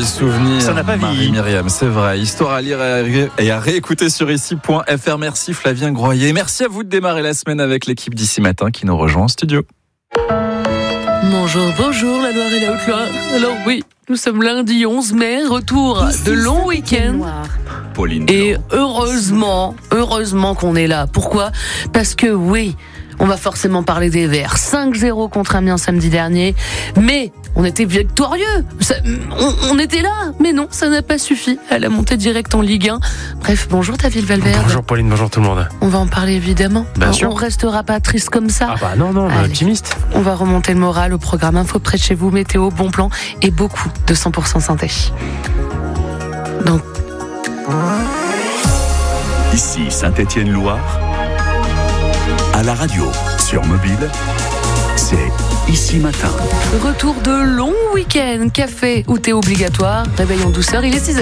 souvenirs. Ça n'a pas vieilli. Marie-Myriam, c'est vrai. Histoire à lire et à réécouter sur ici.fr. Merci Flavien Groyer. Merci à vous de démarrer la semaine avec l'équipe d'Ici Matin qui nous rejoint en studio. Bonjour la Loire et la Haute-Loire. Alors oui, nous sommes lundi 11 mai, retour de long week-end. Pauline. Et heureusement qu'on est là. Pourquoi ? Parce que oui, on va forcément parler des Verts. 5-0 contre Amiens samedi dernier. Mais on était victorieux. On était là. Mais non, ça n'a pas suffi à la montée directe en Ligue 1. Bref, bonjour David Valverde. Bonjour Pauline, bonjour tout le monde. On va en parler évidemment. Bien sûr. On restera pas triste comme ça. Ah bah non, on est optimiste. On va remonter le moral au programme Info près de chez vous, météo, bon plan et beaucoup de 100% santé. Donc, Ici Saint-Étienne-Loire, à la radio, sur mobile, c'est Ici Matin. retour de long week-end, café ou thé obligatoire, réveil en douceur, il est 6h.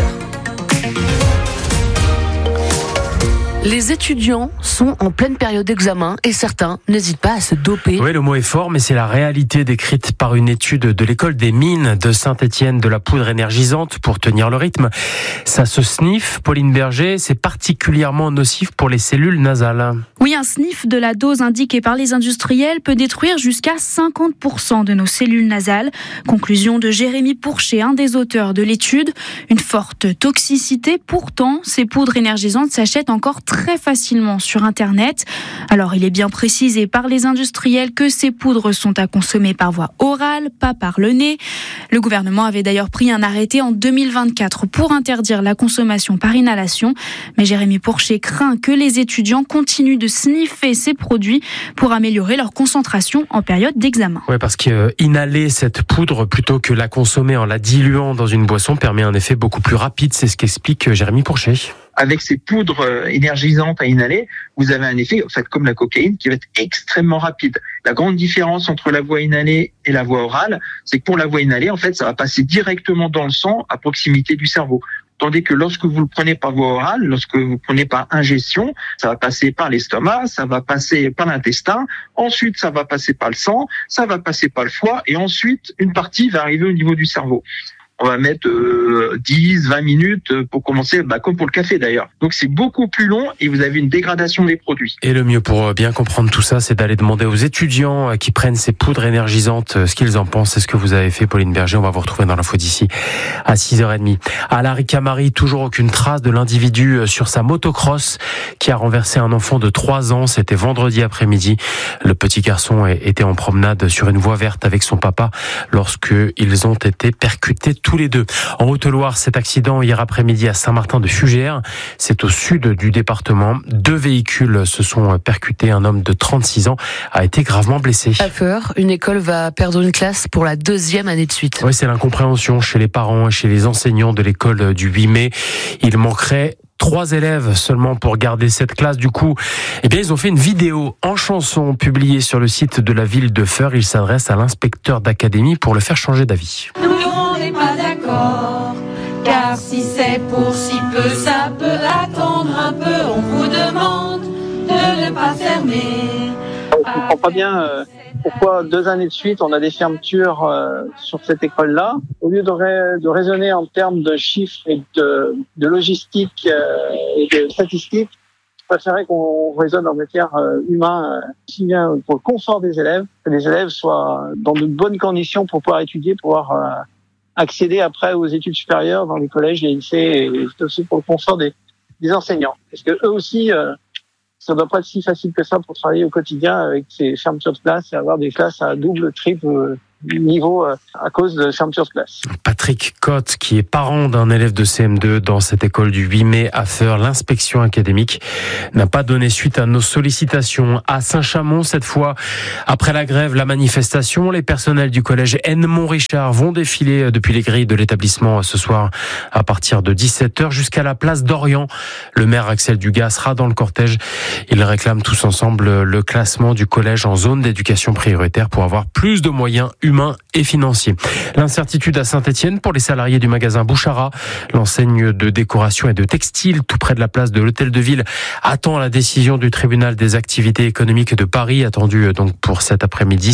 Les étudiants sont en pleine période d'examen et certains n'hésitent pas à se doper. Oui, le mot est fort, mais c'est la réalité décrite par une étude de l'école des mines de Saint-Étienne, de la poudre énergisante pour tenir le rythme. Ça se sniffe, Pauline Berger, c'est particulièrement nocif pour les cellules nasales. Oui, un sniff de la dose indiquée par les industriels peut détruire jusqu'à 50% de nos cellules nasales. Conclusion de Jérémy Pourchet, un des auteurs de l'étude. Une forte toxicité, pourtant, ces poudres énergisantes s'achètent encore très facilement sur Internet. Alors, il est bien précisé par les industriels que ces poudres sont à consommer par voie orale, pas par le nez. Le gouvernement avait d'ailleurs pris un arrêté en 2024 pour interdire la consommation par inhalation. Mais Jérémy Pourchet craint que les étudiants continuent de sniffer ces produits pour améliorer leur concentration en période d'examen. Oui, parce qu'inhaler cette poudre plutôt que la consommer en la diluant dans une boisson permet un effet beaucoup plus rapide. C'est ce qu'explique Jérémy Pourchet. Avec ces poudres énergisantes à inhaler, vous avez un effet, en fait, comme la cocaïne, qui va être extrêmement rapide. La grande différence entre la voie inhalée et la voie orale, c'est que pour la voie inhalée, en fait, ça va passer directement dans le sang, à proximité du cerveau. Tandis que lorsque vous le prenez par voie orale, lorsque vous le prenez par ingestion, ça va passer par l'estomac, ça va passer par l'intestin, ensuite ça va passer par le sang, ça va passer par le foie, et ensuite une partie va arriver au niveau du cerveau. On va mettre 10, 20 minutes pour commencer, comme pour le café d'ailleurs. Donc c'est beaucoup plus long et vous avez une dégradation des produits. Et le mieux pour bien comprendre tout ça, c'est d'aller demander aux étudiants qui prennent ces poudres énergisantes ce qu'ils en pensent. C'est ce que vous avez fait, Pauline Berger. On va vous retrouver dans l'info d'ici à 6h30. À la Ricamari, toujours aucune trace de l'individu sur sa motocross qui a renversé un enfant de 3 ans. C'était vendredi après-midi. Le petit garçon était en promenade sur une voie verte avec son papa lorsque ils ont été percutés tous les deux. En Haute-Loire, cet accident hier après-midi à Saint-Martin-de-Fugères, c'est au sud du département. 2 véhicules se sont percutés. Un homme de 36 ans a été gravement blessé. À Feur, une école va perdre une classe pour la 2e année de suite. Oui, c'est l'incompréhension chez les parents et chez les enseignants de l'école du 8 mai. Il manquerait 3 élèves seulement pour garder cette classe. Du coup, ils ont fait une vidéo en chanson publiée sur le site de la ville de Feur. Ils s'adressent à l'inspecteur d'académie pour le faire changer d'avis. On n'est pas d'accord, car si c'est pour si peu, ça peut attendre un peu. On vous demande de ne pas fermer. Je ne comprends pas bien pourquoi 2 années de suite on a des fermetures sur cette école-là. Au lieu de raisonner en termes de chiffres et de logistique et de statistiques, je préférerais qu'on raisonne en matière humaine, aussi bien pour le confort des élèves, que les élèves soient dans de bonnes conditions pour pouvoir étudier, pouvoir accéder après aux études supérieures dans les collèges, les lycées, et c'est aussi pour le confort des enseignants. Parce que eux aussi, ça ne doit pas être si facile que ça pour travailler au quotidien avec ces fermetures de classes et avoir des classes à double, triple niveau à cause de fermeture de classe. Patrick Cotte, qui est parent d'un élève de CM2 dans cette école du 8 mai à Feur, l'inspection académique n'a pas donné suite à nos sollicitations. À Saint-Chamond, cette fois, après la grève, la manifestation, les personnels du collège Edmond-Richard vont défiler depuis les grilles de l'établissement ce soir à partir de 17h jusqu'à la place d'Orient. Le maire Axel Dugas sera dans le cortège. Ils réclament tous ensemble le classement du collège en zone d'éducation prioritaire pour avoir plus de moyens humains humain et financier. L'incertitude à Saint-Étienne pour les salariés du magasin Bouchara. L'enseigne de décoration et de textile tout près de la place de l'Hôtel de Ville attend la décision du tribunal des activités économiques de Paris, attendue donc pour cet après-midi.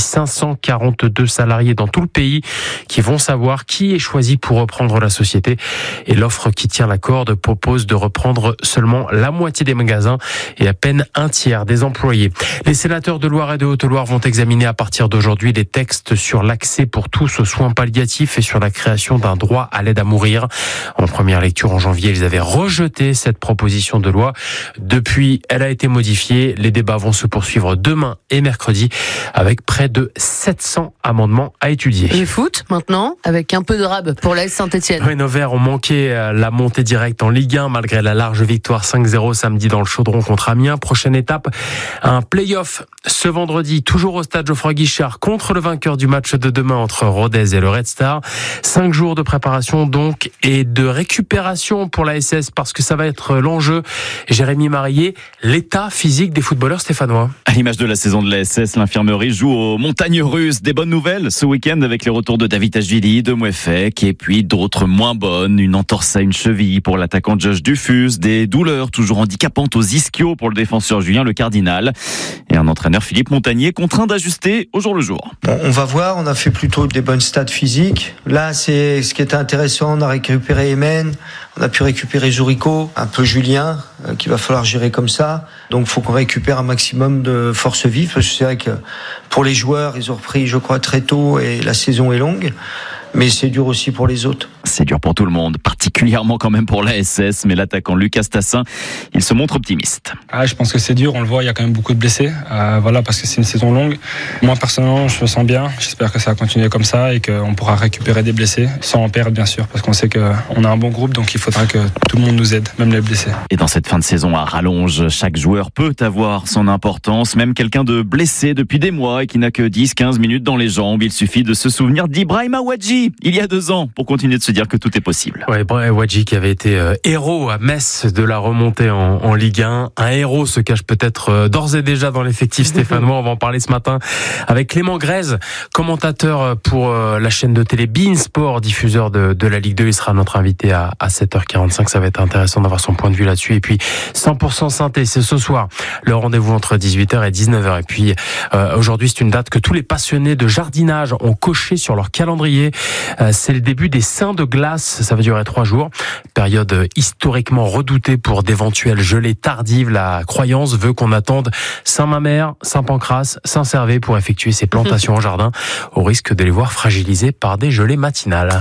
542 salariés dans tout le pays qui vont savoir qui est choisi pour reprendre la société. Et l'offre qui tient la corde propose de reprendre seulement la moitié des magasins et à peine un tiers des employés. Les sénateurs de Loire et de Haute-Loire vont examiner à partir d'aujourd'hui les textes sur l'accès pour tous aux soins palliatifs et sur la création d'un droit à l'aide à mourir. En première lecture en janvier, ils avaient rejeté cette proposition de loi. Depuis, elle a été modifiée. Les débats vont se poursuivre demain et mercredi avec près de 700 amendements à étudier. Le foot, maintenant, avec un peu de rab pour l'AS Saint-Étienne. Oui, nos Verts ont manqué la montée directe en Ligue 1 malgré la large victoire 5-0 samedi dans le Chaudron contre Amiens. Prochaine étape, un play-off ce vendredi, toujours au stade Geoffroy Guichard, contre le vainqueur du match de demain entre Rodez et le Red Star. 5 jours de préparation donc et de récupération pour la SS parce que ça va être l'enjeu. Jérémy Marié, l'état physique des footballeurs stéphanois. À l'image de la saison de la SS, l'infirmerie joue aux montagnes russes. Des bonnes nouvelles ce week-end avec les retours de David Ashvili, de Mouefek et puis d'autres moins bonnes. Une entorse à une cheville pour l'attaquant Josh Dufus, des douleurs toujours handicapantes aux ischios pour le défenseur Julien Le Cardinal et un entraîneur Philippe Montagnier contraint d'ajuster au jour le jour. Bon, on va voir, on a fait plutôt des bonnes stats physiques. Là, c'est ce qui était intéressant, on a récupéré Emen, on a pu récupérer Zourico, un peu Julien, qu'il va falloir gérer comme ça. Donc, il faut qu'on récupère un maximum de force vive, parce que c'est vrai que pour les joueurs, ils ont repris, je crois, très tôt et la saison est longue. Mais c'est dur aussi pour les autres. C'est dur pour tout le monde, particulièrement quand même pour la SS, mais l'attaquant Lucas Tassin, il se montre optimiste. Je pense que c'est dur, on le voit, il y a quand même beaucoup de blessés, parce que c'est une saison longue. Moi personnellement, je me sens bien, j'espère que ça va continuer comme ça et qu'on pourra récupérer des blessés, sans en perdre bien sûr, parce qu'on sait qu'on a un bon groupe, donc il faudra que tout le monde nous aide, même les blessés. Et dans cette fin de saison à rallonge, chaque joueur peut avoir son importance, même quelqu'un de blessé depuis des mois et qui n'a que 10-15 minutes dans les jambes, il suffit de se souvenir d'Ibrahima Ouadji, il y a 2 ans, pour continuer de se dire que tout est possible. Ouais, Ouadji qui avait été héros à Metz de la remontée en Ligue 1. Un héros se cache peut-être d'ores et déjà dans l'effectif stéphanois. On va en parler ce matin avec Clément Grèze, commentateur pour la chaîne de télé beIN Sport, diffuseur de la Ligue 2. Il sera notre invité à 7h45. Ça va être intéressant d'avoir son point de vue là-dessus. Et puis 100% synthé, c'est ce soir. Le rendez-vous entre 18h et 19h. Et puis aujourd'hui, c'est une date que tous les passionnés de jardinage ont coché sur leur calendrier. C'est le début des Saints de glace, ça va durer 3 jours. Période historiquement redoutée pour d'éventuelles gelées tardives. La croyance veut qu'on attende Saint-Mamère, Saint-Pancrace, Saint-Servais pour effectuer ses plantations en jardin, au risque de les voir fragilisées par des gelées matinales.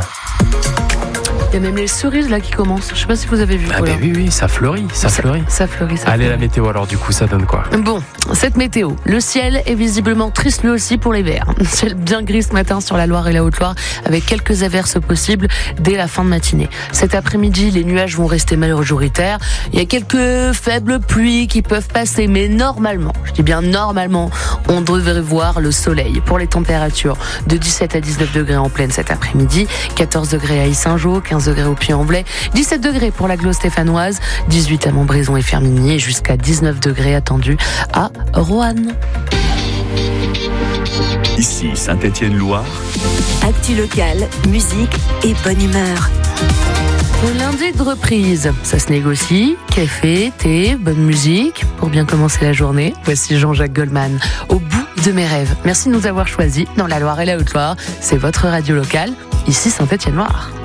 Il y a même les cerises là qui commencent. Je sais pas si vous avez vu. Oui, ça fleurit, ça fleurit. Allez, la météo alors, du coup, ça donne quoi? Bon, cette météo, le ciel est visiblement triste lui aussi pour les Verts. Ciel bien gris ce matin sur la Loire et la Haute-Loire, avec quelques averses possibles dès la fin de matinée. Cet après-midi, les nuages vont rester majoritaires. Il y a quelques faibles pluies qui peuvent passer, mais normalement, je dis bien normalement, on devrait voir le soleil. Pour les températures, de 17 à 19 degrés en pleine cet après-midi, 14 degrés à Issingeau, 15 degrés au Puy-en-Velay, 17 degrés pour l'agglo stéphanoise, 18 à Montbrison et Firminy, et jusqu'à 19 degrés attendus à Roanne. Ici Saint-Étienne-Loire. Actu locale, musique et bonne humeur. Le lundi de reprise, ça se négocie. Café, thé, bonne musique pour bien commencer la journée. Voici Jean-Jacques Goldman, au bout de mes rêves. Merci de nous avoir choisis dans la Loire et la Haute-Loire. C'est votre radio locale, ici Saint-Étienne-Loire.